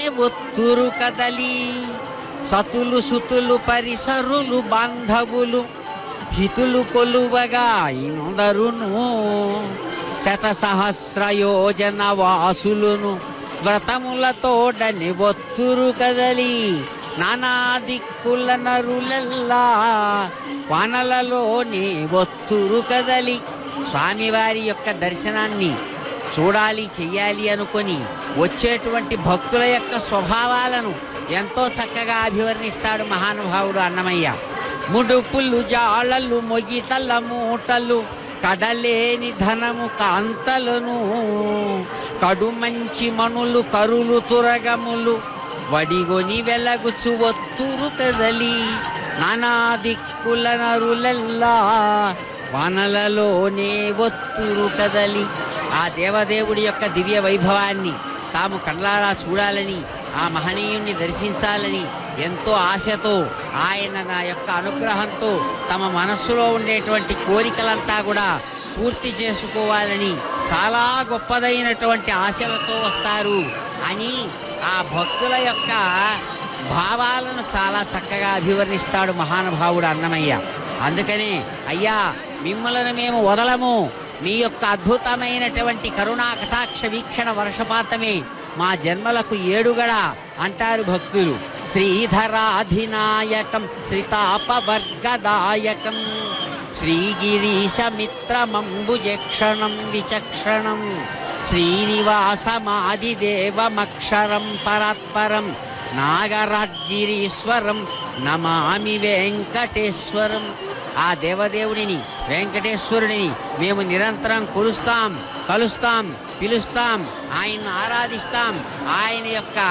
ఒత్తురు కదలి సతులు సుతులు పరిసరులు బాంధవులు హితులు కొలువగా ఇందరును శత సహస్ర యోజన వాసులును వ్రతములతోడని ఒత్తురు కదలి నానా దిక్కుల నరులెల్లా వానలలోని ఒత్తురు కదలి. స్వామివారి యొక్క దర్శనాన్ని చూడాలి చెయ్యాలి అనుకొని వచ్చేటువంటి భక్తుల యొక్క స్వభావాలను ఎంతో చక్కగా అభివర్ణిస్తాడు మహానుభావుడు అన్నమయ్య. ముడుపులు జాళలు మొగితల మూటలు కడలేని ధనము కాంతలను కడుమంచి మణులు కరులు తురగములు వడిగొని వెలగుచు ఒత్తురు కదలి నానా దిక్కుల నరులెల్లా వానలలోనే ఒత్తురు కదలి. ఆ దేవదేవుడి యొక్క దివ్య వైభవాన్ని తాము కళ్ళారా చూడాలని, ఆ మహనీయుణ్ణి దర్శించాలని ఎంతో ఆశతో ఆయన నా యొక్క అనుగ్రహంతో తమ మనస్సులో ఉండేటువంటి కోరికలంతా కూడా పూర్తి చేసుకోవాలని చాలా గొప్పదైనటువంటి ఆశలతో వస్తారు అని ఆ భక్తుల యొక్క భావాలను చాలా చక్కగా అభివర్ణిస్తాడు మహానుభావుడు అన్నమయ్య. అందుకనే అయ్యా మిమ్మలను మేము వదలము, మీ యొక్క అద్భుతమైనటువంటి కరుణా కటాక్ష వీక్షణ వర్షపాతమే మా జన్మలకు ఏడుగడ అంటారు భక్తులు. శ్రీధరాధినాయకం శ్రీతాపవర్గదాయకం శ్రీగిరీశమిత్రమంబుజక్షణం విచక్షణం శ్రీనివాసమాదిదేవమక్షరం పరాత్పరం నాగరాడ్గిరీశ్వరం నమామి వెంకటేశ్వరం. ఆ దేవదేవుడిని వెంకటేశ్వరుడిని మేము నిరంతరం కొలుస్తాం, కలుస్తాం, పిలుస్తాం, ఆయన్ని ఆరాధిస్తాం. ఆయన యొక్క